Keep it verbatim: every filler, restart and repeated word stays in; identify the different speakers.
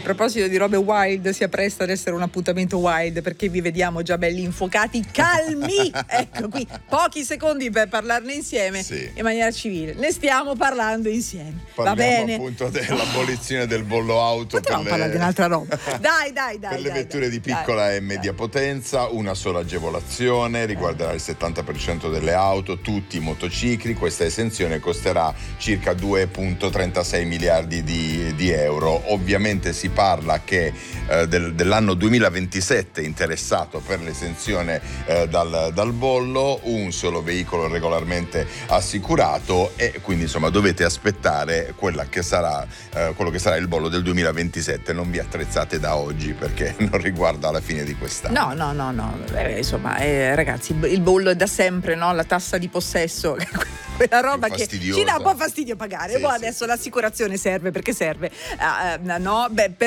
Speaker 1: proposito di robe wild, si appresta ad essere un appuntamento wild perché vi vediamo già belli infuocati, calmi. Ecco qui, pochi secondi per parlarne insieme, sì, in maniera civile. Ne stiamo parlando insieme.
Speaker 2: Parliamo
Speaker 1: Va bene.
Speaker 2: appunto dell'abolizione del bollo auto.
Speaker 1: Potremmo
Speaker 2: per
Speaker 1: parlare
Speaker 2: le...
Speaker 1: di un'altra roba. Dai, dai, dai.
Speaker 2: Per le
Speaker 1: dai,
Speaker 2: vetture
Speaker 1: dai,
Speaker 2: di piccola
Speaker 1: dai,
Speaker 2: e media
Speaker 1: dai.
Speaker 2: potenza, una sola agevolazione, riguarderà il settanta per cento delle auto, tutti i motocicli. Questa esenzione costerà circa due virgola trentasei miliardi di, di euro. Ovviamente si parla che eh, del, dell'anno duemilaventisette interessato per l'esenzione eh, dal, dal bollo, un solo veicolo regolarmente assicurato, e quindi insomma dovete aspettare quella che sarà, eh, quello che sarà il bollo del duemilaventisette. Non vi attrezzate da oggi perché non riguarda la fine di quest'anno.
Speaker 1: No, no, no, no. Eh, insomma, eh, ragazzi, il bollo è da sempre, no? La tassa di possesso, quella roba che ci dà un po' fastidio pagare.
Speaker 2: Sì,
Speaker 1: Poi
Speaker 2: sì,
Speaker 1: adesso
Speaker 2: sì,
Speaker 1: l'assicurazione serve perché serve. Uh, uh, no, beh, per